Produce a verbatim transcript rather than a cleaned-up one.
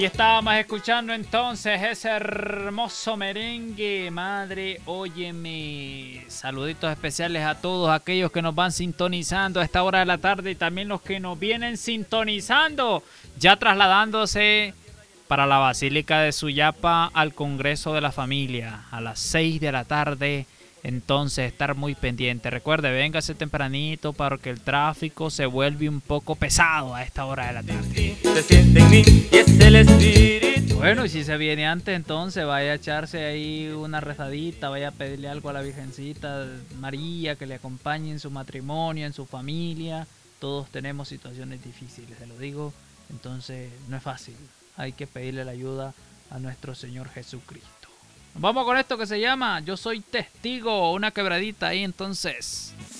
Y estábamos escuchando entonces ese hermoso merengue. Madre, óyeme. Saluditos especiales a todos aquellos que nos van sintonizando a esta hora de la tarde y también los que nos vienen sintonizando, ya trasladándose para la Basílica de Suyapa al Congreso de la Familia a las seis de la tarde. Entonces, estar muy pendiente. Recuerde, véngase tempranito para que el tráfico se vuelve un poco pesado a esta hora de la tarde. Se siente en mí y es el espíritu. Bueno, y si se viene antes, entonces vaya a echarse ahí una rezadita, vaya a pedirle algo a la Virgencita María que le acompañe en su matrimonio, en su familia. Todos tenemos situaciones difíciles, se lo digo. Entonces, no es fácil. Hay que pedirle la ayuda a nuestro Señor Jesucristo. Vamos con esto que se llama Yo Soy Testigo, una quebradita ahí entonces.